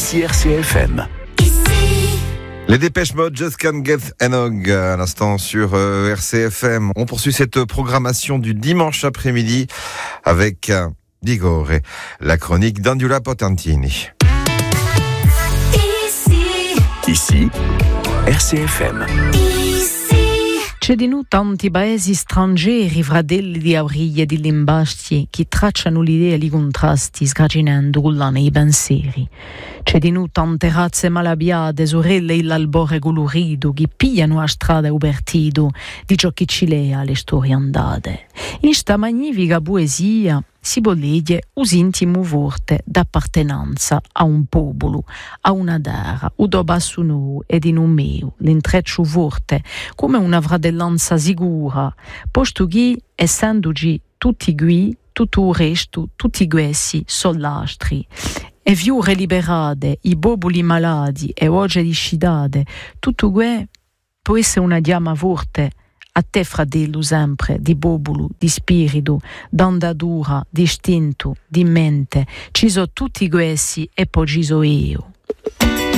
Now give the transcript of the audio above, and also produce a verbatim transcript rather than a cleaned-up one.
ici R C F M. Les Dépêche Mode, Just Can't Get Enough, à l'instant sur euh, R C F M. On poursuit cette programmation du dimanche après-midi avec euh, Digore, la chronique d'Andula Potentini. Ici, ici R C F M. C'è di nu tanti paesi stranieri, fratelli di auriglie di limbasti, che tracciano l'idea di contrasti, sgracinando cullane i pensieri. C'è di nu tante razze malabiate, sorelle ill'albore colorito, che pigliano a strada ubertito di ciò che ci lea le storie andate. In sta magnifica poesia si può leggere us'intimo forte d'appartenenza a un popolo, a una terra, o do basso nu ed in un meo, l'intreccio forte, come una fratellanza sicura, posto che, essendoci tutti qui, tutto il resto, tutti questi sollastri, e viure liberate, i popoli malati e oggi discidate, tutto questo può essere una chiama forte a te, fratello, sempre, di popolo, di spirito, d'andatura, di istinto, di mente. Ci sono tutti questi e poi ci sono io.